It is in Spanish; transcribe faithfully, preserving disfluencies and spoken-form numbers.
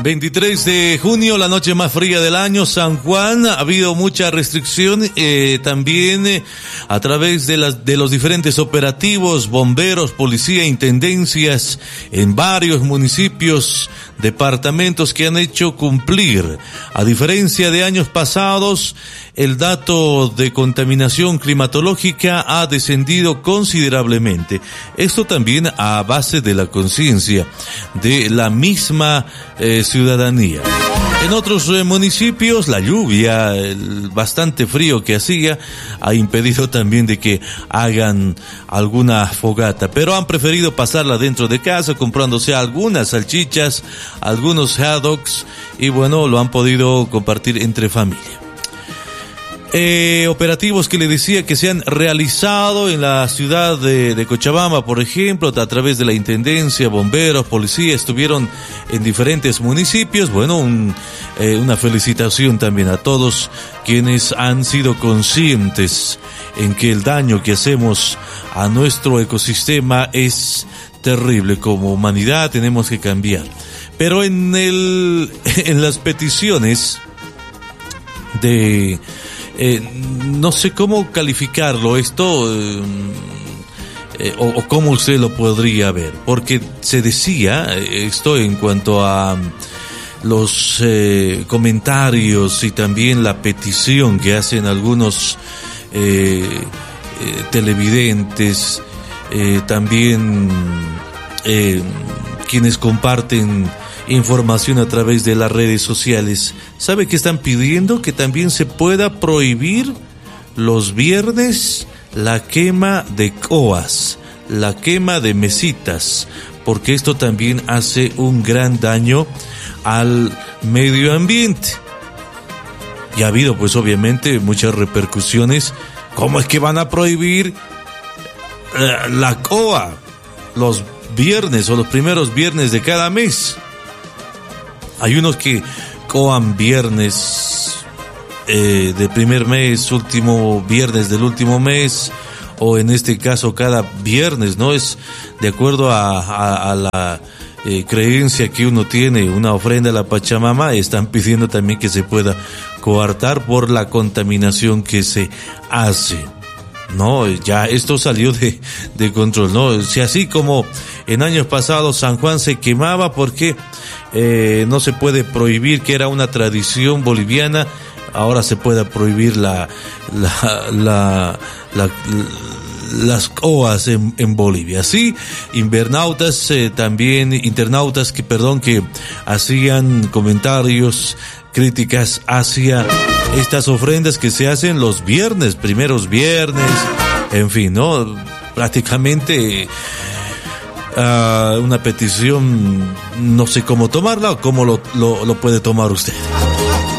veintitrés de junio, la noche más fría del año, San Juan. Ha habido mucha restricción eh, también eh, a través de, las, de los diferentes operativos, bomberos, policía, intendencias en varios municipios, departamentos que han hecho cumplir. A diferencia de años pasados, el dato de contaminación climatológica ha descendido considerablemente. Esto también a base de la conciencia de la misma eh, ciudadanía. En otros eh, municipios, la lluvia, el bastante frío que hacía, ha impedido también de que hagan alguna fogata, pero han preferido pasarla dentro de casa, comprándose algunas salchichas, algunos hot dogs, y bueno, lo han podido compartir entre familia. Eh, operativos que le decía que se han realizado en la ciudad de, de Cochabamba, por ejemplo, a través de la intendencia, bomberos, policía, estuvieron en diferentes municipios. Bueno, un, eh, una felicitación también a todos quienes han sido conscientes en que el daño que hacemos a nuestro ecosistema es terrible. Como humanidad tenemos que cambiar. Pero en el, en las peticiones de Eh, no sé cómo calificarlo esto eh, eh, o, o cómo usted lo podría ver, porque se decía eh, esto en cuanto a los eh, comentarios y también la petición que hacen algunos eh, eh, televidentes, eh, también eh, quienes comparten información a través de las redes sociales. ¿Sabe que están pidiendo? Que también se pueda prohibir los viernes la quema de coas, la quema de mesitas, porque esto también hace un gran daño al medio ambiente. Y ha habido pues obviamente muchas repercusiones. ¿Cómo es que van a prohibir eh, la coa los viernes o los primeros viernes de cada mes? Hay unos que coan viernes eh, del primer mes, último viernes del último mes, o en este caso cada viernes, ¿no? Es de acuerdo a, a, a la eh, creencia que uno tiene, una ofrenda a la Pachamama. Están pidiendo también que se pueda coartar por la contaminación que se hace. No, ya esto salió de, de control, ¿no? Si así como en años pasados San Juan se quemaba porque eh, no se puede prohibir, que era una tradición boliviana, ahora se puede prohibir la, la, la, la, la las coas en, en Bolivia. Sí, invernautas, eh, también internautas que, perdón, que hacían comentarios, críticas hacia estas ofrendas que se hacen los viernes, primeros viernes, en fin, ¿no? Prácticamente uh, una petición, no sé cómo tomarla o cómo lo, lo, lo puede tomar usted.